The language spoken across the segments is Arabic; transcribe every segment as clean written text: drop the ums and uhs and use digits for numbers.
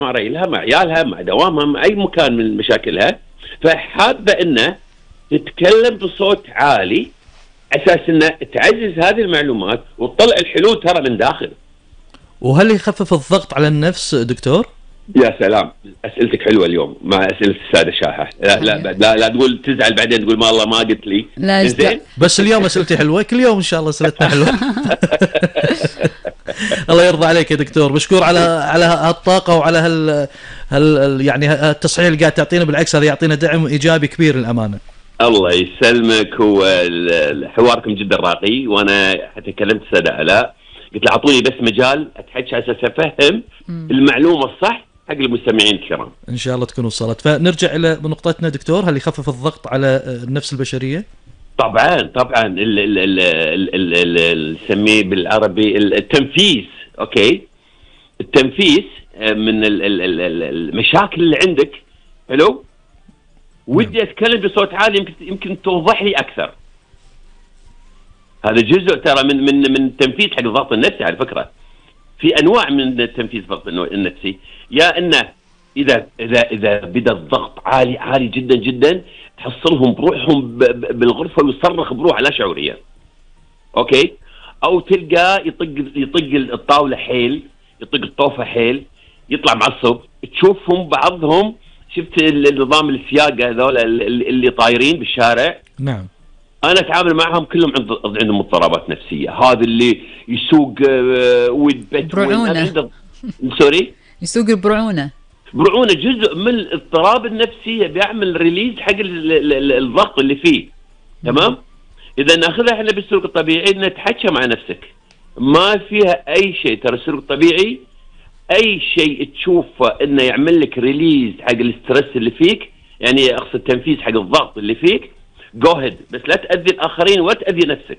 مع ريلها، مع عيالها، مع دوامها، مع اي مكان من مشاكلها، فحابه انه تتكلم بصوت عالي اساس انه تعزز هذه المعلومات وتطلع الحلول ترى من داخل. وهل يخفف الضغط على النفس دكتور؟ يا سلام، اسئلتك حلوه اليوم مع اسئله الساده شاحه. لا تقول تزعل بعدين تقول ما الله ما قلت لي. لا زين، بس اليوم اسئلتي حلوه، كل يوم ان شاء الله اسئلتنا حلوه. الله يرضى عليك يا دكتور، مشكور على هالطاقه وعلى يعني التصحيح اللي قاعد تعطينا، بالعكس هذا يعطينا دعم ايجابي كبير للامانه. الله يسلمك، حواركم جدا راقي، وانا حتى كلمت الساده علاء قلت له اعطوني بس مجال اتحكي على اساس افهم المعلومه الصح حق المستمعين الكرام. ان شاء الله تكون وصلت. فنرجع الى نقطتنا دكتور، هل يخفف الضغط على النفس البشريه؟ طبعا نسميه بالعربي التنفيس. اوكي، التنفيس من المشاكل اللي عندك. حلو، ودي اتكلم بصوت عالي يمكن توضح لي اكثر. هذا جزء ترى من تنفيذ حق الضغط النفسي. على فكره في انواع من تنفيذ الضغط النفسي، يا انه اذا بدا الضغط عالي جدا جدا تحصلهم بروحهم بالغرفه ويصرخ بروحه لا شعوريا. اوكي، او تلقى يطق الطاوله حيل، يطق الطوفه حيل، يطلع معصب. تشوفهم بعضهم، شفت النظام السياقه هذول اللي طايرين بالشارع؟ نعم، انا اتعامل معهم كلهم عندهم اضطرابات نفسيه. هذا اللي يسوق برعونه، سوري، يسوق البرعونه جزء من الاضطراب النفسي، بيعمل ريليز حق الضغط اللي فيه. تمام، اذا ناخذها احنا بالسلوك الطبيعي، نتحكى مع نفسك، ما فيها اي شيء. ترى السلوك الطبيعي اي شيء تشوفه انه يعمل لك ريليز حق الاسترس اللي فيك، يعني اقصد تنفيذ حق الضغط اللي فيك، جو هيد، بس لا تاذي الاخرين ولا تاذي نفسك.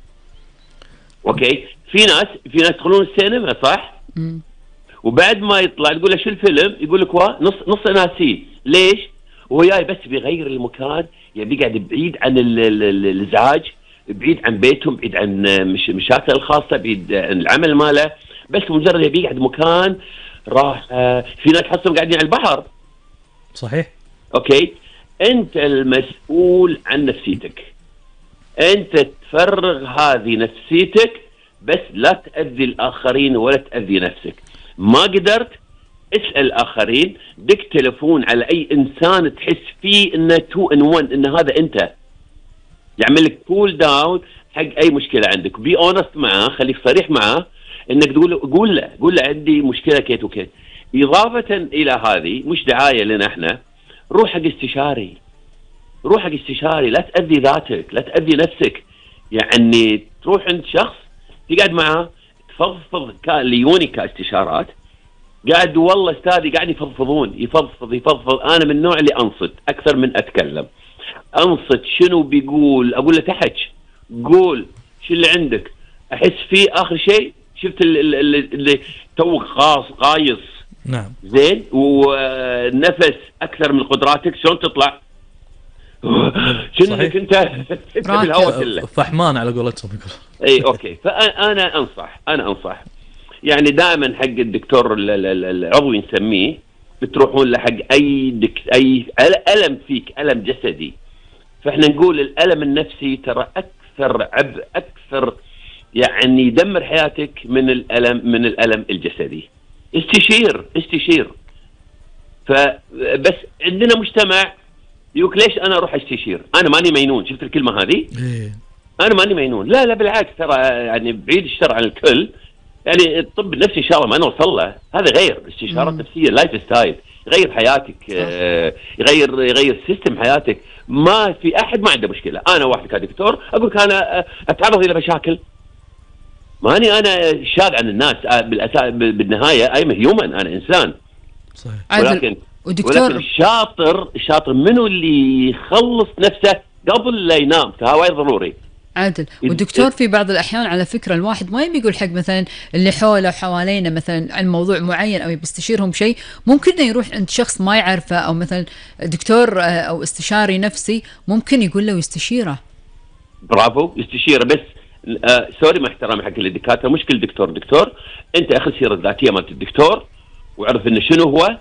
اوكي، في ناس يدخلون السينما صح؟ وبعد ما يطلع تقول له شو الفيلم؟ يقول لك نص ناسيه. ليش؟ وهو جاي بس بيغير المكان، يبي يقعد بعيد عن الازعاج، بعيد عن بيتهم، بعيد عن مشاكل الخاصه، بعيد عن العمل ماله، بس مجرد يبي يقعد مكان راحه. في ناس تحصلهم قاعدين على البحر. صحيح. اوكي، انت المسؤول عن نفسيتك، انت تفرغ هذه نفسيتك، بس لا تأذي الآخرين ولا تأذي نفسك. ما قدرت اسأل الآخرين، دك تلفون على أي إنسان تحس فيه إنه 2 in 1، إن هذا أنت، يعمل لك كول داون حق أي مشكلة عندك. بي اونست معاه، خليك صريح معاه، إنك قول له عندي مشكلة كيت وكيت. إضافة إلى هذه، مش دعاية لنا إحنا، روح حق استشاري، لا تأذي ذاتك، لا تأذي نفسك. يعني تروح عند شخص تقعد معه تفضفض، اللي يوني كاستشارات قاعد والله استاذي قاعد يفضفض. انا من النوع اللي انصت اكثر من اتكلم. انصت شنو بيقول، اقول له تحج، قول شو اللي عندك، احس فيه. اخر شيء شفت اللي توك قايص. نعم، زين، ونفس اكثر من قدراتك، شلون تطلع؟ شنك انت بالهواء كله فحمان على قولتهم. اي اوكي، فانا انصح يعني دائما حق الدكتور العضوي نسميه، بتروحون له حق اي الم فيك، الم جسدي. فاحنا نقول الالم النفسي ترى اكثر عبء، اكثر يعني يدمر حياتك من الالم الجسدي. استشير. فبس عندنا مجتمع يقولك ليش انا اروح استشير؟ انا ماني مجنون. شفت الكلمه هذه؟ انا ماني مجنون. لا بالعكس، ترى يعني بعيد الشر عن الكل. يعني الطب النفسي ان شاء الله ما نوصل له، هذا غير استشارات نفسيه، لايف ستايل، يغير حياتك، يغير سيستم حياتك. ما في احد ما عنده مشكله. انا واحد كدكتور اقول لك انا اتعرض الى مشاكل، ماني انا شاذ عن الناس. بالنهايه ايم هيومن، انا انسان. صحيح. ولكن الشاطر منو اللي يخلص نفسه قبل لا ينام، هذا ضروري. عادل. ودكتور في بعض الأحيان على فكرة الواحد ما يبي يقول حق مثلا اللي حوله وحوالينا مثلا عن موضوع معين أو يستشيرهم شيء، ممكن يروح عند شخص ما يعرفه، أو مثلا دكتور أو استشاري نفسي ممكن يقول له يستشيره. برافو، يستشيره. بس سوري مع احترامي حق الدكاترة، مش كل دكتور. انت اخذ سيرة الذاتية مالت الدكتور وعرف انه شنو هو